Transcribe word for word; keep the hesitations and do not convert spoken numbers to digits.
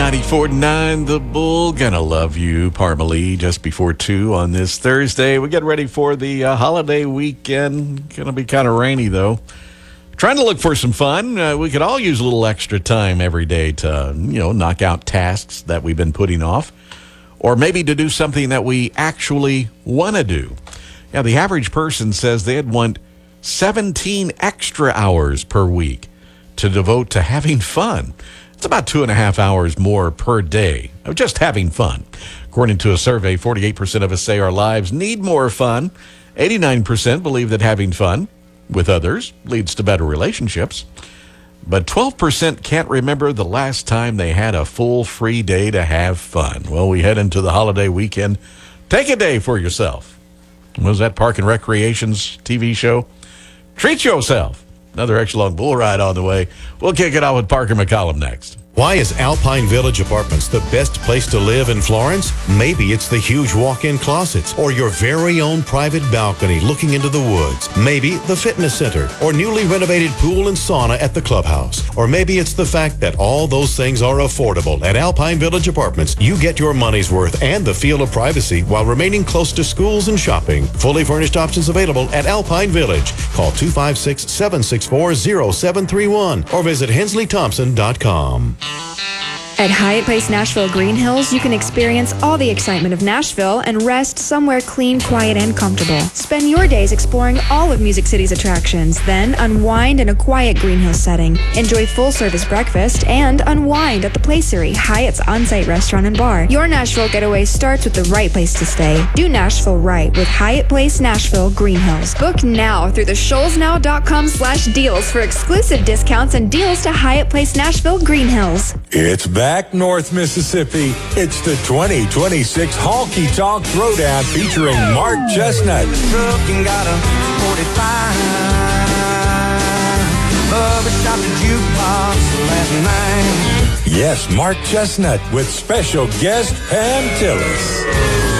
ninety-four point nine The Bull. Gonna love you, Parmalee, just before two on this Thursday. We get ready for the uh, holiday weekend. Gonna be kind of rainy, though. Trying to look for some fun. Uh, we could all use a little extra time every day to, you know, knock out tasks that we've been putting off. Or maybe to do something that we actually want to do. Yeah, the average person says they'd want seventeen extra hours per week to devote to having fun. It's about two and a half hours more per day of just having fun. According to a survey, forty-eight percent of us say our lives need more fun. eighty-nine percent believe that having fun with others leads to better relationships. But twelve percent can't remember the last time they had a full free day to have fun. Well, we head into the holiday weekend. Take a day for yourself. What was that Park and Recreation's T V show? Treat yourself. Another extra long bull ride on the way. We'll kick it off with Parker McCollum next. Why is Alpine Village Apartments the best place to live in Florence? Maybe it's the huge walk-in closets or your very own private balcony looking into the woods. Maybe the fitness center or newly renovated pool and sauna at the clubhouse. Or maybe it's the fact that all those things are affordable. At Alpine Village Apartments, you get your money's worth and the feel of privacy while remaining close to schools and shopping. Fully furnished options available at Alpine Village. Call two five six, seven six four, zero seven three one or visit hensley thompson dot com. At Hyatt Place Nashville Green Hills, you can experience all the excitement of Nashville and rest somewhere clean, quiet, and comfortable. Spend your days exploring all of Music City's attractions, then unwind in a quiet Green Hills setting. Enjoy full-service breakfast and unwind at the Placery, Hyatt's on-site restaurant and bar. Your Nashville getaway starts with the right place to stay. Do Nashville right with Hyatt Place Nashville Green Hills. Book now through the shoals now dot com slash deals for exclusive discounts and deals to Hyatt Place Nashville Green Hills. It's back, North Mississippi. It's the twenty twenty-six Honky Tonk Throwdown featuring Mark Chestnut. Trucking got a forty-five. Bubba stopped the jukebox last night. Yes, Mark Chestnut with special guest Pam Tillis.